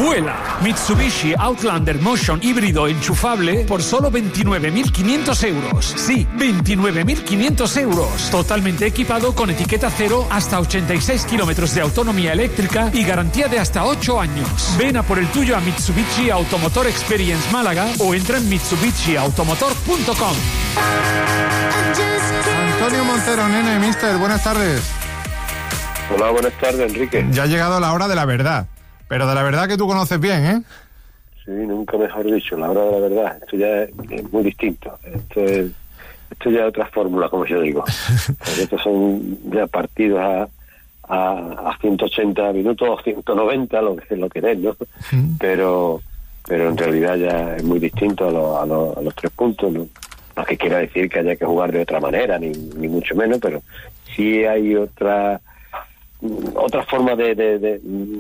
vuela. Mitsubishi Outlander Motion híbrido enchufable por solo 29.500 euros. Sí, 29.500 euros. Totalmente equipado con etiqueta cero, hasta 86 kilómetros de autonomía eléctrica y garantía de hasta 8 años. Ven a por el tuyo a Mitsubishi Automotor Experience Málaga o entra en mitsubishiautomotor.com. Antonio Montero, nene, mister, buenas tardes. Hola, buenas tardes, Enrique. Ya ha llegado la hora de la verdad, pero de la verdad que tú conoces bien, ¿eh? Sí, nunca mejor dicho, la hora de la verdad. Esto ya es muy distinto. Esto ya es otra fórmula, como yo digo. Porque estos son ya partidos a 180 minutos o 190, lo que es, ¿no? Pero en realidad ya es muy distinto a los 3 puntos, ¿no? No es que quiera decir que haya que jugar de otra manera, ni mucho menos, pero sí hay otra forma de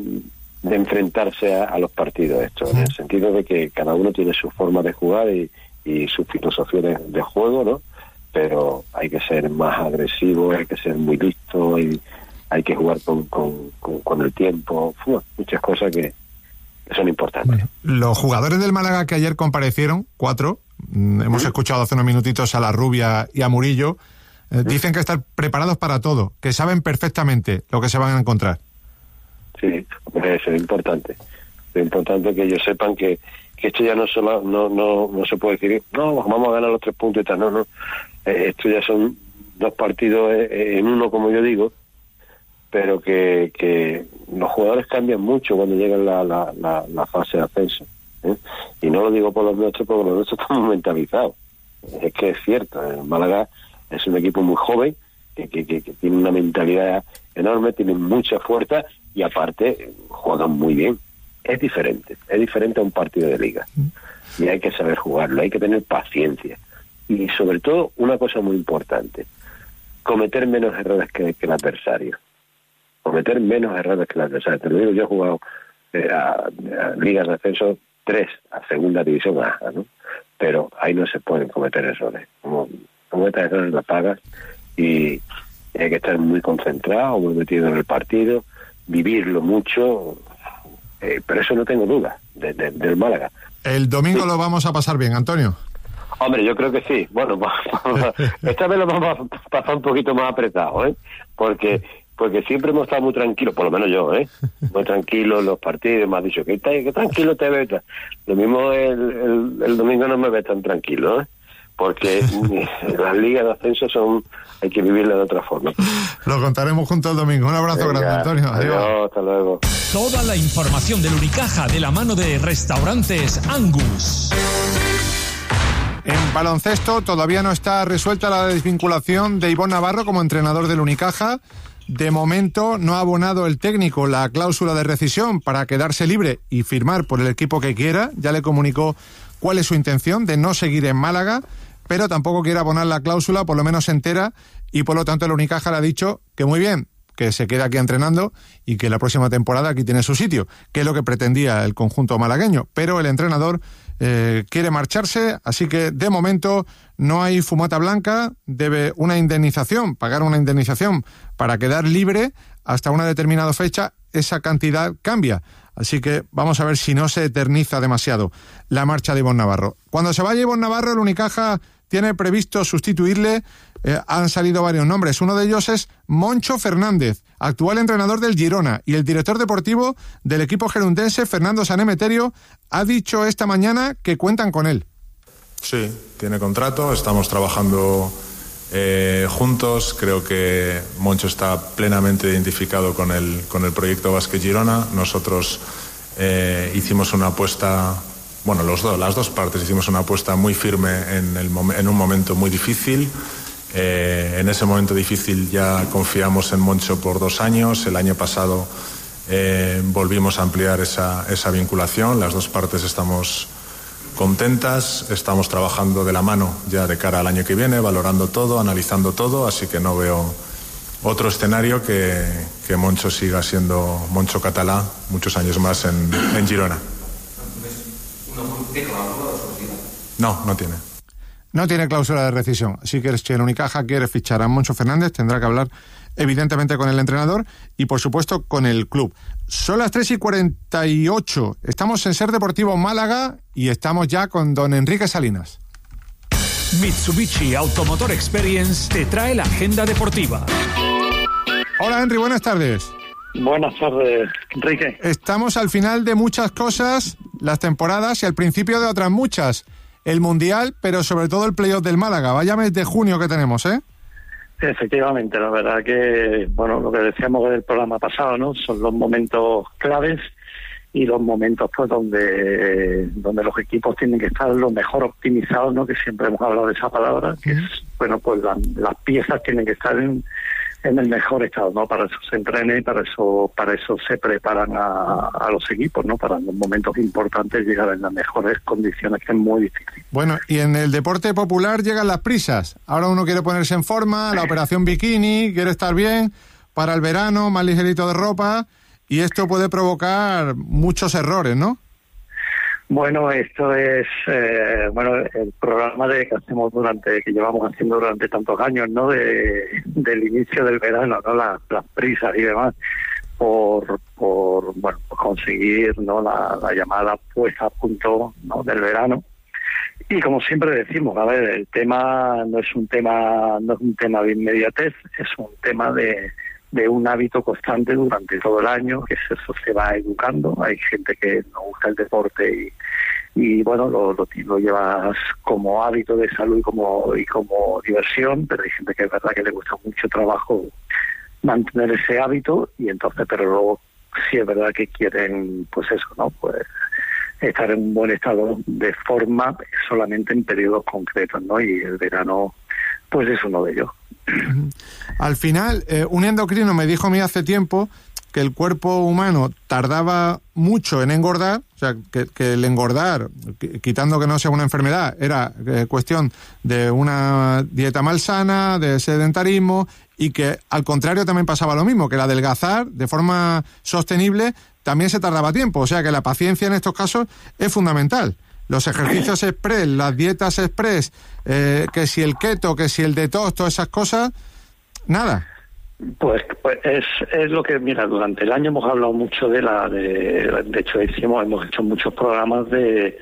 enfrentarse a los partidos estos, en el sentido de que cada uno tiene su forma de jugar y su filosofía de juego, ¿no? Pero hay que ser más agresivo, hay que ser muy listo, y hay que jugar con el tiempo, muchas cosas que son importantes. Bueno, los jugadores del Málaga que ayer comparecieron, 4, hemos escuchado hace unos minutitos a La Rubia y a Murillo, dicen que están preparados para todo, que saben perfectamente lo que se van a encontrar. Sí, eso es importante. Es importante que ellos sepan que esto ya no se puede decir, no, vamos a ganar los 3 puntos y tal, no. Esto ya son 2 partidos en uno, como yo digo, pero que los jugadores cambian mucho cuando llegan la fase de ascenso, ¿eh? Y no lo digo por los nuestros, porque los nuestros estamos mentalizados. Es que es cierto, el Málaga es un equipo muy joven, que tiene una mentalidad enorme, tiene mucha fuerza y aparte juegan muy bien. Es diferente a un partido de liga. Y hay que saber jugarlo, hay que tener paciencia. Y sobre todo, una cosa muy importante, cometer menos errores que el adversario. Cometer menos errores que el adversario. Te lo digo, yo he jugado a ligas de ascenso 3, a segunda división baja, ¿no? Pero ahí no se pueden cometer errores. Como cometas errores, la pagas, y hay que estar muy concentrado, muy metido en el partido, vivirlo mucho, pero eso no tengo duda del Málaga. El domingo lo vamos a pasar bien, Antonio. Hombre, yo creo que sí. Bueno, esta vez lo vamos a pasar un poquito más apretado, ¿eh? Porque siempre hemos estado muy tranquilos, por lo menos yo, muy tranquilos en los partidos. Me has dicho que tranquilo te ves. Lo mismo el domingo no me ves tan tranquilo, ¿eh? Porque las ligas de ascenso hay que vivirlas de otra forma. Lo contaremos juntos el domingo. Un abrazo grande, Antonio. Adiós, hasta luego. Toda la información del Unicaja de la mano de Restaurantes Angus. En baloncesto todavía no está resuelta la desvinculación de Ivonne Navarro como entrenador del Unicaja. De momento no ha abonado el técnico la cláusula de rescisión para quedarse libre y firmar por el equipo que quiera. Ya le comunicó cuál es su intención, de no seguir en Málaga, pero tampoco quiere abonar la cláusula, por lo menos entera, y por lo tanto el Unicaja le ha dicho que muy bien, que se queda aquí entrenando y que la próxima temporada aquí tiene su sitio, que es lo que pretendía el conjunto malagueño. Pero el entrenador quiere marcharse, así que de momento no hay fumata blanca, debe pagar una indemnización para quedar libre hasta una determinada fecha. Esa cantidad cambia, así que vamos a ver si no se eterniza demasiado la marcha de Ivonne Navarro. Cuando se vaya Ivonne Navarro, el Unicaja tiene previsto sustituirle. Han salido varios nombres. Uno de ellos es Moncho Fernández, actual entrenador del Girona, y el director deportivo del equipo gerundense, Fernando Sanemeterio, ha dicho esta mañana que cuentan con él. Sí, tiene contrato, estamos trabajando juntos. Creo que Moncho está plenamente identificado con el proyecto Básquet Girona. Nosotros hicimos una apuesta, bueno, las dos partes hicimos una apuesta muy firme en un momento muy difícil. En ese momento difícil ya confiamos en Moncho por 2 años. El año pasado volvimos a ampliar esa vinculación. Las dos partes estamos contentas, estamos trabajando de la mano ya de cara al año que viene, valorando todo, analizando todo, así que no veo otro escenario que Moncho siga siendo Moncho catalá muchos años más en Girona. No tiene. No tiene cláusula de rescisión, así que si el Unicaja quiere fichar a Moncho Fernández tendrá que hablar evidentemente con el entrenador y, por supuesto, con el club. Son las 3:48. Estamos en Ser Deportivo Málaga y estamos ya con don Enrique Salinas. Mitsubishi Automotor Experience te trae la agenda deportiva. Hola, Henry, buenas tardes. Buenas tardes, Enrique. Estamos al final de muchas cosas, las temporadas, y al principio de otras muchas. El Mundial, pero sobre todo el playoff del Málaga. Vaya mes de junio que tenemos, ¿eh? Efectivamente, la verdad que, bueno, lo que decíamos del programa pasado, ¿no? Son los momentos claves y los momentos pues donde los equipos tienen que estar lo mejor optimizados, ¿no? Que siempre hemos hablado de esa palabra, que es, bueno, pues las piezas tienen que estar en el mejor estado, ¿no? Para eso se entrena y para eso se preparan a los equipos, ¿no? Para en los momentos importantes llegar en las mejores condiciones, que es muy difícil. Bueno, y en el deporte popular llegan las prisas. Ahora uno quiere ponerse en forma, la operación bikini, quiere estar bien para el verano, más ligerito de ropa, y esto puede provocar muchos errores, ¿no? Bueno, esto es el programa que llevamos haciendo durante tantos años, ¿no? Del inicio del verano, ¿no? Las prisas y demás por conseguir, ¿no? La llamada puesta a punto, ¿no? Del verano. Y como siempre decimos, a ver, el tema no es un tema de inmediatez, es un tema de un hábito constante durante todo el año, que eso se va educando. Hay gente que no gusta el deporte y bueno, lo llevas como hábito de salud y como diversión, pero hay gente que es verdad que le cuesta mucho trabajo mantener ese hábito, y entonces, pero luego sí es verdad que quieren, pues eso, ¿no? Pues estar en un buen estado de forma solamente en periodos concretos, ¿no? Y el verano pues es uno de ellos. Al final, un endocrino me dijo a mí hace tiempo que el cuerpo humano tardaba mucho en engordar, o sea, que el engordar, quitando que no sea una enfermedad, era cuestión de una dieta malsana, de sedentarismo, y que al contrario también pasaba lo mismo, que el adelgazar de forma sostenible también se tardaba tiempo, o sea que la paciencia en estos casos es fundamental. Los ejercicios express, las dietas express, que si el keto, que si el detox, todas esas cosas, nada. Pues es lo que, mira, durante el año hemos hablado mucho de hecho hemos hecho muchos programas de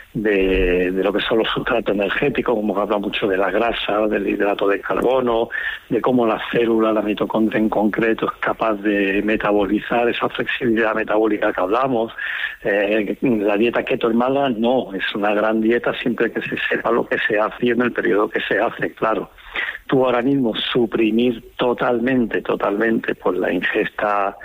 lo que son los sustratos energéticos, hemos hablado mucho de la grasa, del hidrato de carbono, de cómo la célula, la mitocondria en concreto, es capaz de metabolizar esa flexibilidad metabólica que hablamos. La dieta keto en mala no, es una gran dieta siempre que se sepa lo que se hace y en el periodo que se hace, claro. Tú ahora mismo suprimir totalmente pues la ingesta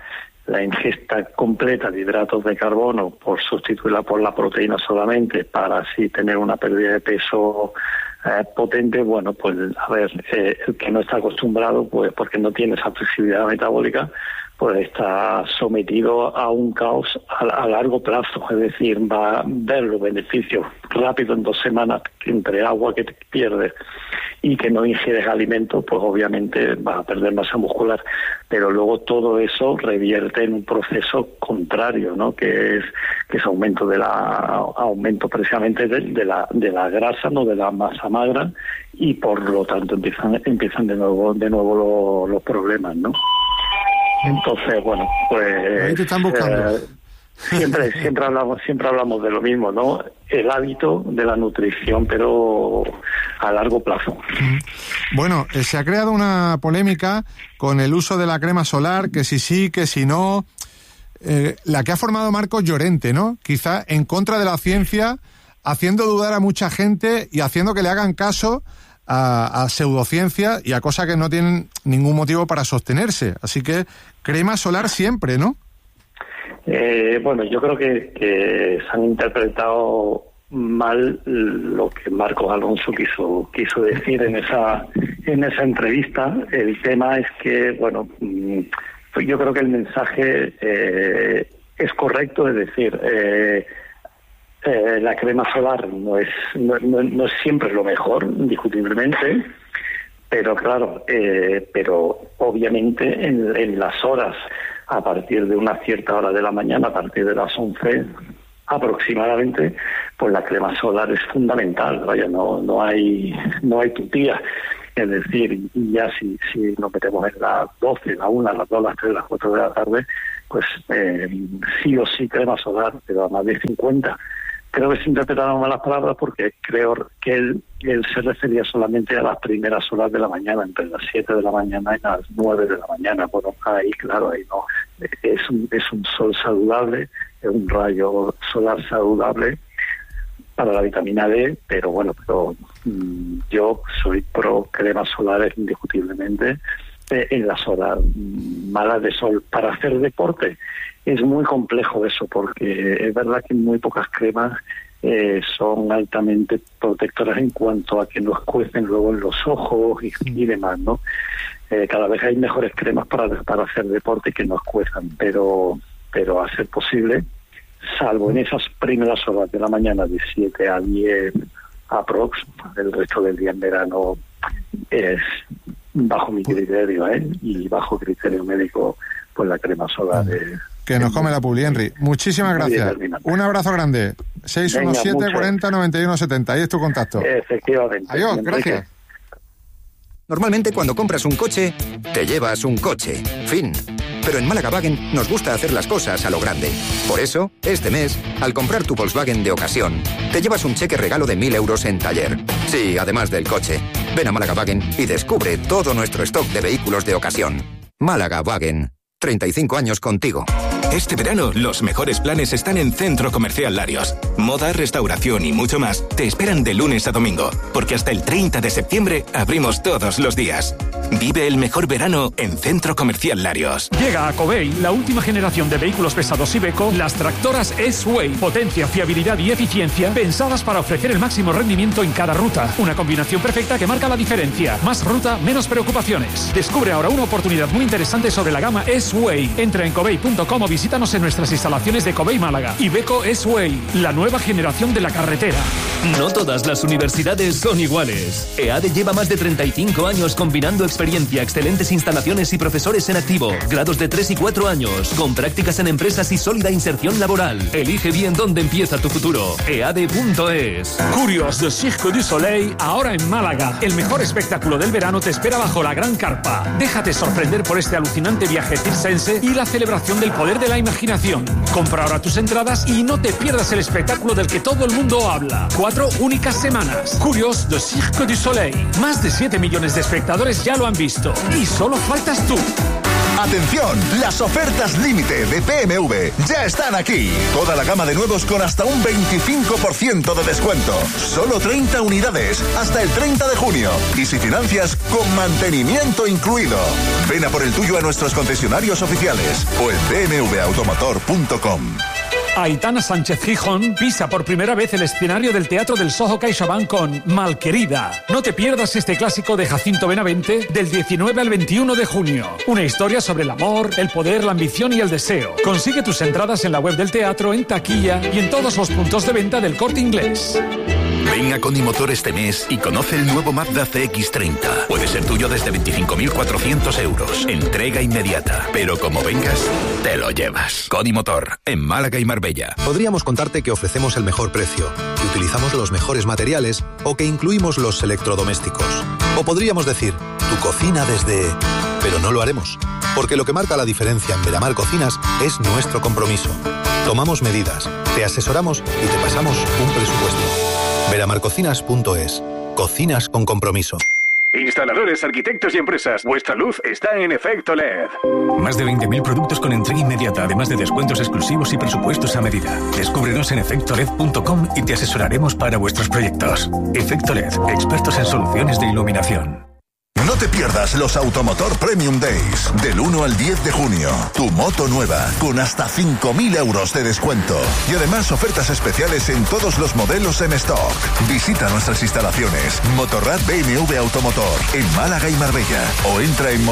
completa de hidratos de carbono por sustituirla por la proteína solamente para así tener una pérdida de peso potente, bueno, pues a ver, el que no está acostumbrado, pues porque no tiene esa flexibilidad metabólica, pues está sometido a un caos a largo plazo, es decir, va a ver los beneficios rápido en 2 semanas entre agua que te pierdes y que no ingieres alimentos, pues obviamente va a perder masa muscular, pero luego todo eso revierte en un proceso contrario, ¿no? Que es aumento precisamente de la grasa, no de la masa magra, y por lo tanto empiezan de nuevo los problemas, ¿no? Entonces, bueno, pues ahí te están buscando. Siempre hablamos de lo mismo, ¿no? El hábito de la nutrición, pero a largo plazo. Bueno, se ha creado una polémica con el uso de la crema solar, que si sí, que si no. La que ha formado Marcos Llorente, ¿no? Quizá en contra de la ciencia, haciendo dudar a mucha gente y haciendo que le hagan caso a pseudociencia y a cosas que no tienen ningún motivo para sostenerse. Así que crema solar siempre, ¿no? Bueno, yo creo que se han interpretado mal lo que Marcos Alonso quiso decir en esa entrevista. El tema es que, bueno, yo creo que el mensaje es correcto, es decir, la crema solar no es siempre lo mejor, indiscutiblemente, pero claro, pero obviamente en las horas a partir de una cierta hora de la mañana, a partir de las 11 aproximadamente, pues la crema solar es fundamental. Vaya, no hay tutía. Es decir, y ya si nos metemos en las 12, las 1, las 2, las 3, las 4 de la tarde, pues sí o sí crema solar, pero a más de 50. Creo que se interpretaron malas palabras porque creo que él se refería solamente a las primeras horas de la mañana, entre las 7 de la mañana y las 9 de la mañana. Bueno, ahí claro, ahí no. Es un sol saludable, es un rayo solar saludable para la vitamina D, pero yo soy pro cremas solares indiscutiblemente en las horas malas de sol. Para hacer deporte es muy complejo eso, porque es verdad que muy pocas cremas son altamente protectoras en cuanto a que no escuecen luego en los ojos y demás, ¿no? Cada vez hay mejores cremas para hacer deporte que no escuezan, pero a ser posible, salvo en esas primeras horas de la mañana de 7 a 10 aprox, el resto del día en verano es bajo mi criterio, y bajo criterio médico, pues la crema solar que nos come la publi, Henry. Muchísimas gracias. Un abrazo grande. 617 40 91 70. Ahí es tu contacto. Efectivamente. Adiós, gracias. Normalmente cuando compras un coche, te llevas un coche. Fin. Pero en Málaga-Wagen nos gusta hacer las cosas a lo grande. Por eso, este mes, al comprar tu Volkswagen de ocasión, te llevas un cheque regalo de 1.000 euros en taller. Sí, además del coche. Ven a Málaga-Wagen y descubre todo nuestro stock de vehículos de ocasión. Málaga-Wagen. 35 años contigo. Este verano, los mejores planes están en Centro Comercial Larios. Moda, restauración y mucho más te esperan de lunes a domingo, porque hasta el 30 de septiembre abrimos todos los días. Vive el mejor verano en Centro Comercial Larios. Llega a Covey la última generación de vehículos pesados Iveco, las tractoras S-Way. Potencia, fiabilidad y eficiencia pensadas para ofrecer el máximo rendimiento en cada ruta. Una combinación perfecta que marca la diferencia. Más ruta, menos preocupaciones. Descubre ahora una oportunidad muy interesante sobre la gama S-Way. Entra en covey.com o visítanos en nuestras instalaciones de Covey Málaga. Iveco S-Way, la nueva generación de la carretera. No todas las universidades son iguales. EADE lleva más de 35 años combinando experiencia, excelentes instalaciones y profesores en activo, grados de 3 y 4 años, con prácticas en empresas y sólida inserción laboral. Elige bien dónde empieza tu futuro. EADE.es. Curios de Cirque du Soleil, ahora en Málaga. El mejor espectáculo del verano te espera bajo la gran carpa. Déjate sorprender por este alucinante viaje circense y la celebración del poder de la imaginación. Compra ahora tus entradas y no te pierdas el espectáculo del que todo el mundo habla. 4 únicas semanas. Curios de Cirque du Soleil. Más de 7 millones de espectadores ya lo han visto. Y solo faltas tú. Atención, las ofertas límite de BMW ya están aquí. Toda la gama de nuevos con hasta un 25% de descuento. Solo 30 unidades hasta el 30 de junio. Y si financias, con mantenimiento incluido. Ven a por el tuyo a nuestros concesionarios oficiales o en bmwautomotor.com. Aitana Sánchez Gijón pisa por primera vez el escenario del Teatro del Soho CaixaBank con Malquerida. No te pierdas este clásico de Jacinto Benavente del 19 al 21 de junio. Una historia sobre el amor, el poder, la ambición y el deseo. Consigue tus entradas en la web del teatro, en taquilla y en todos los puntos de venta del Corte Inglés. Ven a Conimotor este mes y conoce el nuevo Mazda CX-30. Puede ser tuyo desde 25.400 euros. Entrega inmediata. Pero como vengas, te lo llevas. Conimotor, en Málaga y Marbella. Podríamos contarte que ofrecemos el mejor precio, que utilizamos los mejores materiales o que incluimos los electrodomésticos. O podríamos decir, tu cocina desde... Pero no lo haremos, porque lo que marca la diferencia en Veramar Cocinas es nuestro compromiso. Tomamos medidas, te asesoramos y te pasamos un presupuesto. Veramarcocinas.es. Cocinas con compromiso. Instaladores, arquitectos y empresas, vuestra luz está en Efecto LED. Más de 20.000 productos con entrega inmediata, además de descuentos exclusivos y presupuestos a medida. Descúbrenos en efectoled.com y te asesoraremos para vuestros proyectos. Efecto LED, expertos en soluciones de iluminación. No te pierdas los Automotor Premium Days, del 1 al 10 de junio. Tu moto nueva, con hasta 5.000 euros de descuento. Y además ofertas especiales en todos los modelos en stock. Visita nuestras instalaciones, Motorrad BMW Automotor, en Málaga y Marbella. O entra en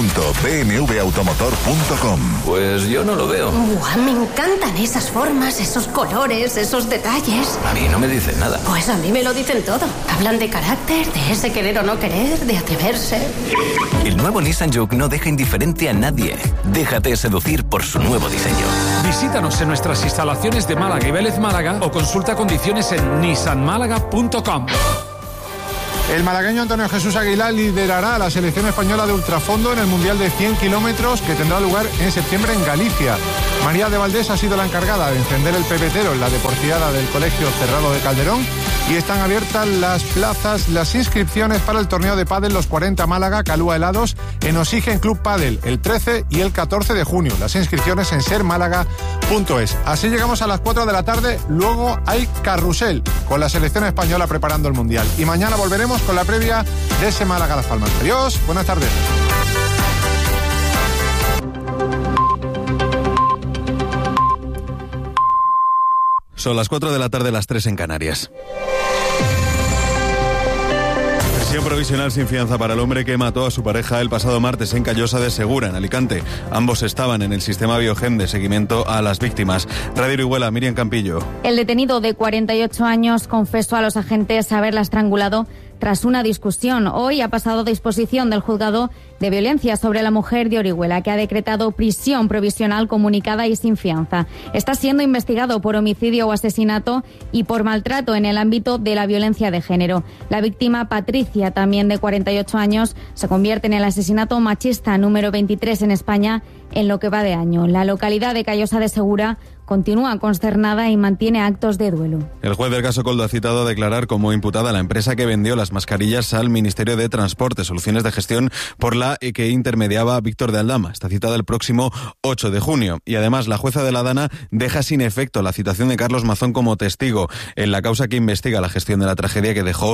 motorrad.bmwautomotor.com. Pues yo no lo veo. Buah, me encantan esas formas, esos colores, esos detalles. A mí no me dicen nada. Pues a mí me lo dicen todo. Hablan de carácter, de ese querer o no querer, de atreverse. El nuevo Nissan Juke no deja indiferente a nadie. Déjate seducir por su nuevo diseño. Visítanos en nuestras instalaciones de Málaga y Vélez Málaga o consulta condiciones en nissanmálaga.com. El malagueño Antonio Jesús Aguilar liderará a la selección española de ultrafondo en el Mundial de 100 kilómetros que tendrá lugar en septiembre en Galicia. María de Valdés ha sido la encargada de encender el pepetero en la deportiada del Colegio Cerrado de Calderón y están abiertas las plazas, las inscripciones para el torneo de pádel Los 40 Málaga Calúa Helados en Oxygen Club Pádel el 13 y el 14 de junio. Las inscripciones en sermálaga.es. Así llegamos a las 4 de la tarde, luego hay carrusel con la selección española preparando el Mundial. Y mañana volveremos con la previa de ese Málaga Las Palmas. Adiós, buenas tardes. Son las 4 de la tarde, las 3 en Canarias. Prisión provisional sin fianza para el hombre que mató a su pareja el pasado martes en Callosa de Segura, en Alicante. Ambos estaban en el sistema Biogen de seguimiento a las víctimas. Radio Orihuela, Miriam Campillo. El detenido de 48 años confesó a los agentes haberla estrangulado tras una discusión. Hoy ha pasado a disposición del juzgado de violencia sobre la mujer de Orihuela, que ha decretado prisión provisional comunicada y sin fianza. Está siendo investigado por homicidio o asesinato y por maltrato en el ámbito de la violencia de género. La víctima, Patricia, también de 48 años, se convierte en el asesinato machista número 23 en España en lo que va de año. La localidad de Callosa de Segura continúa consternada y mantiene actos de duelo. El juez del caso Coldo ha citado a declarar como imputada a la empresa que vendió las mascarillas al Ministerio de Transporte, Soluciones de Gestión, por la que intermediaba Víctor de Aldama. Está citada el próximo 8 de junio. Y además, la jueza de la Dana deja sin efecto la citación de Carlos Mazón como testigo en la causa que investiga la gestión de la tragedia que dejó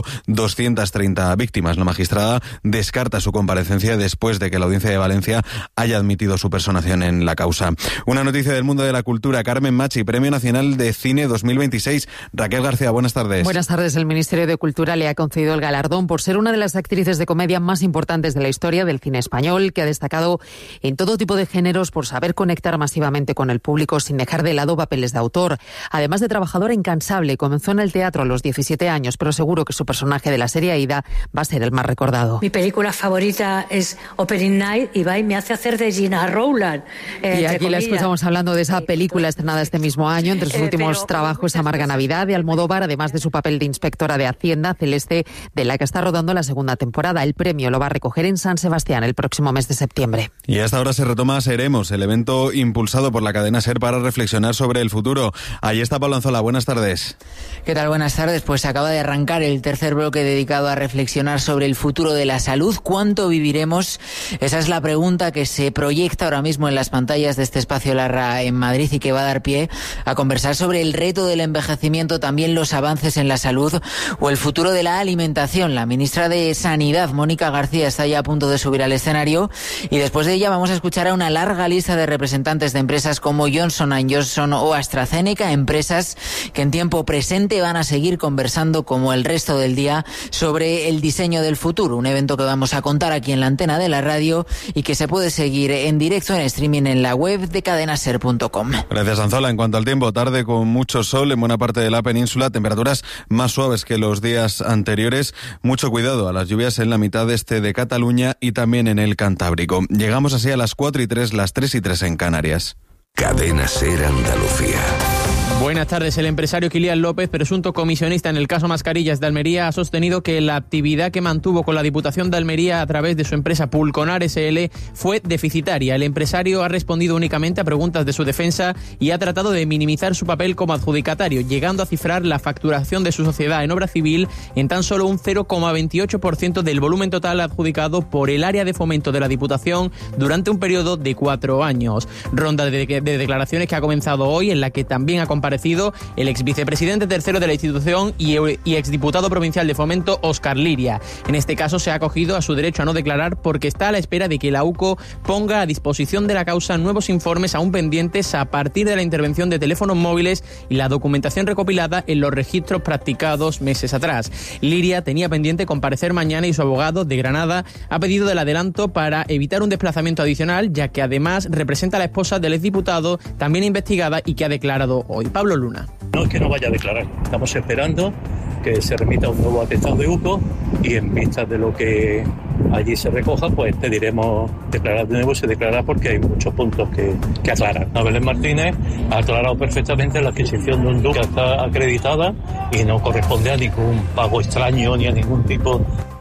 230 víctimas. La magistrada descarta su comparecencia después de que la Audiencia de Valencia haya admitido su personación en la causa. Una noticia del mundo de la cultura. Carmen Machi, Premio Nacional de Cine 2026. Raquel García, buenas tardes. Buenas tardes. El Ministerio de Cultura le ha concedido el galardón por ser una de las actrices de comedia más importantes de la historia del cine español, que ha destacado en todo tipo de géneros por saber conectar masivamente con el público sin dejar de lado papeles de autor. Además de trabajadora incansable, comenzó en el teatro a los 17 años, pero seguro que su personaje de la serie Aida va a ser el más recordado. Mi película favorita es Opening Night y va y me hace hacer de Gina Rowland. Y aquí la escuchamos hablando de esa película estrenada este mismo año. Entre sus últimos trabajos, Amarga Navidad de Almodóvar, además de su papel de inspectora de Hacienda, Celeste, de la que está rodando la segunda temporada. El premio lo va a recoger en San Sebastián el próximo mes de septiembre. Y hasta ahora se retoma Seremos, el evento impulsado por la cadena SER para reflexionar sobre el futuro. Ahí está Pablo Anzola, buenas tardes. ¿Qué tal? Buenas tardes. Pues acaba de arrancar el tercer bloque dedicado a reflexionar sobre el futuro de la salud. ¿Cuánto viviremos? Esa es la pregunta que se proyecta ahora mismo en las pantallas de este espacio Larra en Madrid y que va a dar pie a conversar sobre el reto del envejecimiento, también los avances en la salud o el futuro de la alimentación. La ministra de Sanidad, Mónica García, está ya a punto de subir al escenario y después de ella vamos a escuchar a una larga lista de representantes de empresas como Johnson & Johnson o AstraZeneca, empresas que en tiempo presente van a seguir conversando como el resto del día sobre el diseño del futuro, un evento que vamos a contar aquí en la antena de la radio y que se puede seguir en directo en streaming en la web de cadenaser.com. Gracias, Anzola. En cuanto al tiempo, tarde con mucho sol en buena parte de la península, temperaturas más suaves que los días anteriores. Mucho cuidado a las lluvias en la mitad este de Cataluña y también en el Cantábrico. Llegamos así a las 4:03, las 3:03 en Canarias. Cadena SER Andalucía. Buenas tardes. El empresario Kilian López, presunto comisionista en el caso Mascarillas de Almería, ha sostenido que la actividad que mantuvo con la Diputación de Almería a través de su empresa Pulconar SL fue deficitaria. El empresario ha respondido únicamente a preguntas de su defensa y ha tratado de minimizar su papel como adjudicatario, llegando a cifrar la facturación de su sociedad en obra civil en tan solo un 0,28% del volumen total adjudicado por el área de fomento de la Diputación durante un periodo de 4 años. Ronda de declaraciones que ha comenzado hoy, en la que también ha comparecido el ex vicepresidente tercero de la institución y exdiputado provincial de Fomento, Óscar Liria. En este caso se ha acogido a su derecho a no declarar porque está a la espera de que la UCO ponga a disposición de la causa nuevos informes aún pendientes a partir de la intervención de teléfonos móviles y la documentación recopilada en los registros practicados meses atrás. Liria tenía pendiente comparecer mañana y su abogado de Granada ha pedido el adelanto para evitar un desplazamiento adicional, ya que además representa a la esposa del exdiputado, también investigada y que ha declarado hoy. Pablo Luna. No es que no vaya a declarar, estamos esperando que se remita un nuevo atestado de UCO y en vista de lo que allí se recoja, pues pediremos declarar de nuevo. Se declarará porque hay muchos puntos que aclarar. Belén Martínez ha aclarado perfectamente la adquisición de un duque que está acreditada y no corresponde a ningún pago extraño ni a ningún tipo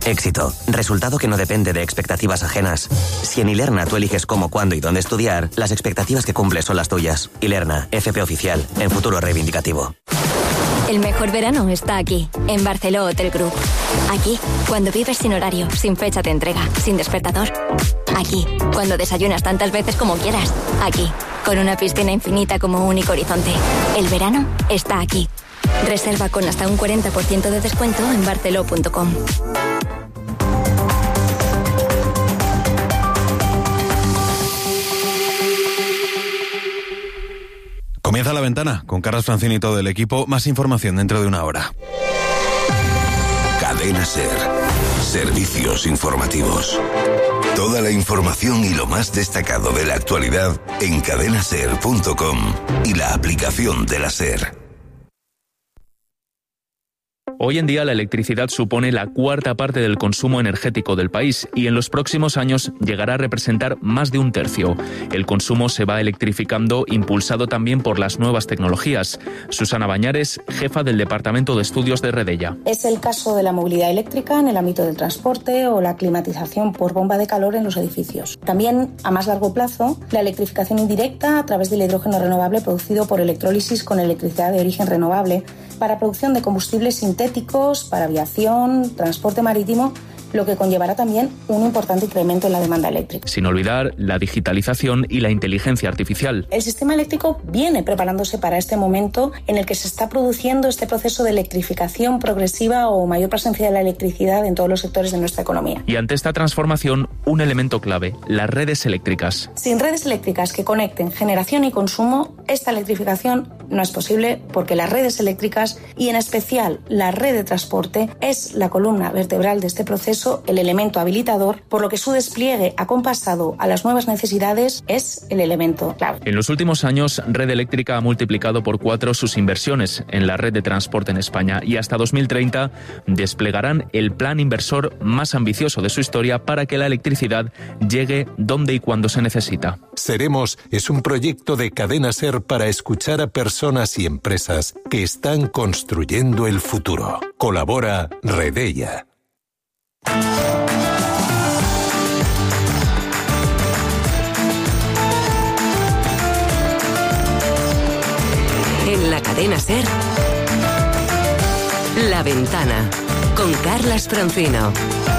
Éxito. Resultado que no depende de expectativas ajenas. Si en Ilerna tú eliges cómo, cuándo y dónde estudiar, las expectativas que cumples son las tuyas. Ilerna, FP Oficial, en futuro reivindicativo. El mejor verano está aquí, en Barceló Hotel Group. Aquí, cuando vives sin horario, sin fecha de entrega, sin despertador. Aquí, cuando desayunas tantas veces como quieras. Aquí, con una piscina infinita como único horizonte. El verano está aquí. Reserva con hasta un 40% de descuento en barceló.com. Comienza La Ventana con Carlos Francini y todo el equipo. Más información dentro de una hora. Cadena SER. Servicios informativos. Toda la información y lo más destacado de la actualidad en cadenaser.com y la aplicación de la SER. Hoy en día la electricidad supone la cuarta parte del consumo energético del país y en los próximos años llegará a representar más de un tercio. El consumo se va electrificando, impulsado también por las nuevas tecnologías. Susana Bañares, jefa del Departamento de Estudios de Redella. Es el caso de la movilidad eléctrica en el ámbito del transporte o la climatización por bomba de calor en los edificios. También, a más largo plazo, la electrificación indirecta a través del hidrógeno renovable producido por electrólisis con electricidad de origen renovable para producción de combustibles sintéticos, para aviación, transporte marítimo, lo que conllevará también un importante incremento en la demanda eléctrica. Sin olvidar la digitalización y la inteligencia artificial. El sistema eléctrico viene preparándose para este momento en el que se está produciendo este proceso de electrificación progresiva o mayor presencia de la electricidad en todos los sectores de nuestra economía. Y ante esta transformación, un elemento clave, las redes eléctricas. Sin redes eléctricas que conecten generación y consumo, esta electrificación no es posible porque las redes eléctricas y en especial la red de transporte es la columna vertebral de este proceso, el elemento habilitador, por lo que su despliegue acompasado a las nuevas necesidades es el elemento clave. En los últimos años, Red Eléctrica ha multiplicado por 4 sus inversiones en la red de transporte en España y hasta 2030 desplegarán el plan inversor más ambicioso de su historia para que la electricidad llegue donde y cuando se necesita. Seremos es un proyecto de Cadena SER para escuchar a personas y empresas que están construyendo el futuro. Colabora Redella. En la Cadena SER, La Ventana, con Carlas Francino.